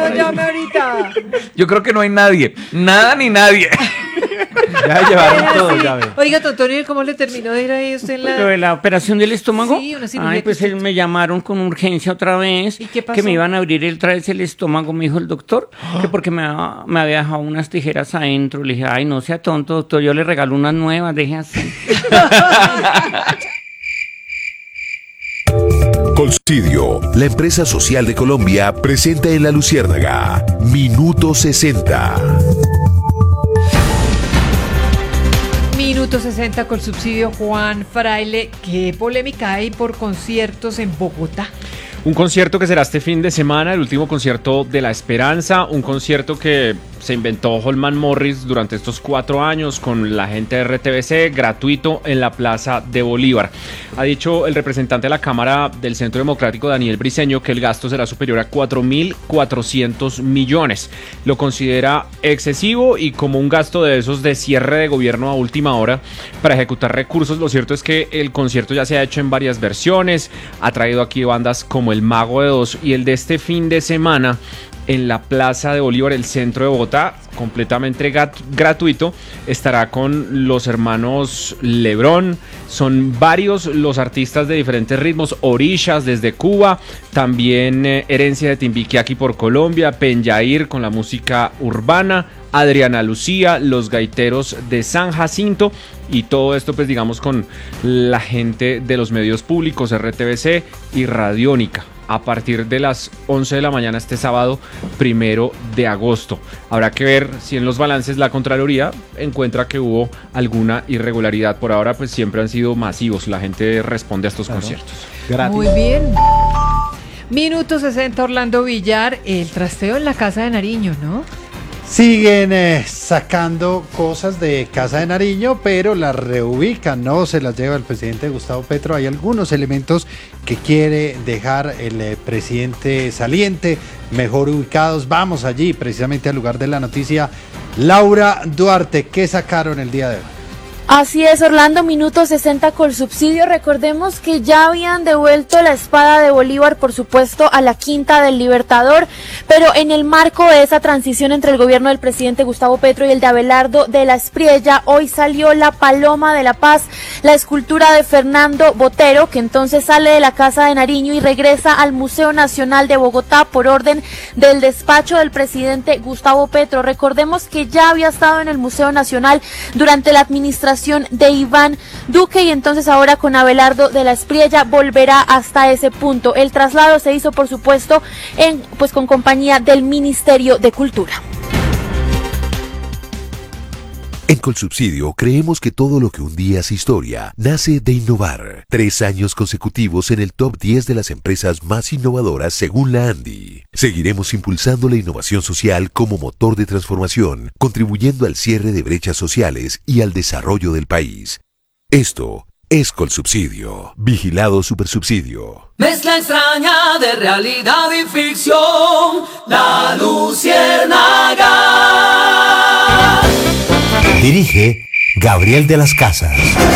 llame ahorita. Yo creo que no hay nadie. Nada ni nadie. Ya llevaron todo, ya ve. Oiga, Totonio, ¿cómo le terminó de ir ahí usted en ¿Lo de la...? la operación del estómago? Sí, una cirugía Ay, pues que usted- me llamaron con urgencia otra vez. ¿Y qué pasó? Que me iban a abrir otra vez el estómago, me dijo el doctor. Que porque me había dejado unas tijeras adentro. Le dije, ay, no sea tonto, doctor, yo le regalo unas nuevas, deje así. Colcidio, la empresa social de Colombia, presenta en La Luciérnaga Minuto 60. Minuto 60 con subsidio Juan Fraile. ¿Qué polémica hay por conciertos en Bogotá? Un concierto que será este fin de semana, el último concierto de La Esperanza, un concierto que se inventó Holman Morris durante estos 4 años con la gente de RTBC, gratuito en la Plaza de Bolívar. Ha dicho el representante de la Cámara del Centro Democrático, Daniel Briceño, que el gasto será superior a 4.400 millones. Lo considera excesivo y como un gasto de esos de cierre de gobierno a última hora para ejecutar recursos. Lo cierto es que el concierto ya se ha hecho en varias versiones, ha traído aquí bandas como El Mago de Oz, y el de este fin de semana en la Plaza de Bolívar, el centro de Bogotá, completamente gratuito, estará con los hermanos Lebrón. Son varios los artistas de diferentes ritmos, Orishas desde Cuba, también Herencia de Timbiquí aquí por Colombia, Penyair con la música urbana, Adriana Lucía, los gaiteros de San Jacinto, y todo esto pues digamos con la gente de los medios públicos, RTBC y Radiónica, a partir de las 11 de la mañana este sábado 1 de agosto. Habrá que ver si en los balances la Contraloría encuentra que hubo alguna irregularidad. Por ahora pues siempre han sido masivos, la gente responde a estos conciertos. Gratis. Muy bien. Minuto 60, Orlando Villar. El trasteo en la Casa de Nariño, ¿no? Siguen sacando cosas de Casa de Nariño, pero las reubican, no se las lleva el presidente Gustavo Petro. Hay algunos elementos que quiere dejar el presidente saliente mejor ubicados. Vamos allí, precisamente al lugar de la noticia. Laura Duarte, ¿qué sacaron el día de hoy? Así es, Orlando, minuto 60 con subsidio. Recordemos que ya habían devuelto la espada de Bolívar, por supuesto, a la Quinta del Libertador, pero en el marco de esa transición entre el gobierno del presidente Gustavo Petro y el de Abelardo de la Espriella, hoy salió la Paloma de la Paz, la escultura de Fernando Botero, que entonces sale de la Casa de Nariño y regresa al Museo Nacional de Bogotá por orden del despacho del presidente Gustavo Petro. Recordemos que ya había estado en el Museo Nacional durante la administración de Iván Duque, y entonces ahora con Abelardo de la Espriella volverá hasta ese punto. El traslado se hizo, por supuesto, con compañía del Ministerio de Cultura. En Colsubsidio creemos que todo lo que un día es historia nace de innovar. 3 años consecutivos en el top 10 de las empresas más innovadoras según la ANDI. Seguiremos impulsando la innovación social como motor de transformación, contribuyendo al cierre de brechas sociales y al desarrollo del país. Esto es Colsubsidio. Vigilado Supersubsidio. Mezcla extraña de realidad y ficción, La Luciérnaga. Dirige Gabriel de las Casas.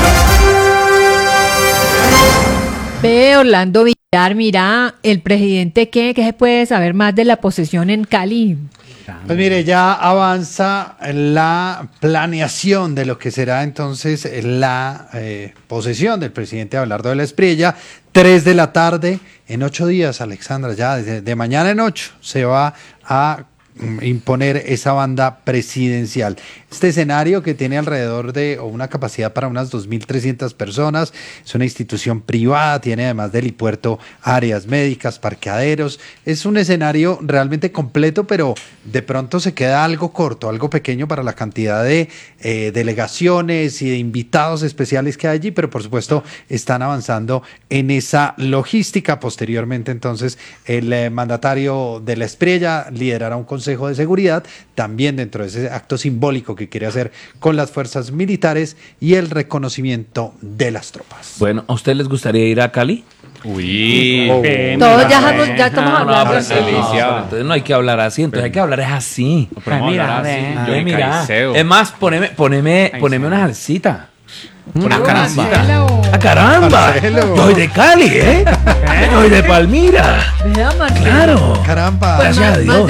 Ve, Orlando Villar, mira, el presidente, ¿qué se puede saber más de la posesión en Cali? Pues mire, ya avanza la planeación de lo que será entonces la posesión del presidente Abelardo de la Espriella. 3 de la tarde, en 8 días, Alexandra, ya de mañana en 8 se va a imponer esa banda presidencial. Este escenario, que tiene alrededor de una capacidad para unas 2.300 personas, es una institución privada, tiene además del helipuerto áreas médicas, parqueaderos, es un escenario realmente completo, pero de pronto se queda algo corto, algo pequeño para la cantidad de delegaciones y de invitados especiales que hay allí, pero por supuesto están avanzando en esa logística. Posteriormente entonces el mandatario de la Espriella liderará un consejo de seguridad, también dentro de ese acto simbólico que quiere hacer con las fuerzas militares y el reconocimiento de las tropas. Bueno, ¿a ustedes les gustaría ir a Cali? Uy, Todos ya estamos hablando así. Entonces no hay que hablar así, entonces hay que hablar es así. Mira, Yo me Mira, caiceo. es más, poneme una salsita. Marcelo. ¡Ah, caramba! Marcelo. Yo soy de Cali, ¿eh? Yo soy de Palmira. Vea, Marcelo. Claro. Caramba. Pues Gracias a Dios.